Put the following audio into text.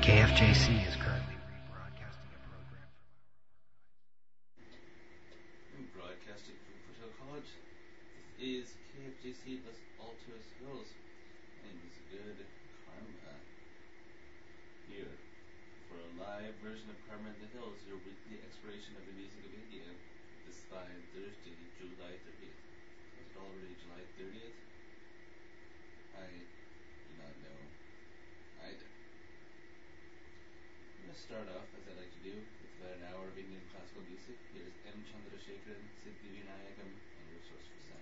KFJC is currently rebroadcasting a program from our Broadcasting from Foothill College. This is KFGC Los Altos Hills. My name is Good Karma. Here for a live version of Karma in the Hills, your weekly exploration of the music of India. This fine Thursday, July 30th. Was it already July 30th? I do not know either. I'm going to start off, as I like to do, with about an hour of Indian classical music. Here's M. Chandrasekharan, Siddhivinayakam, and your source for sound.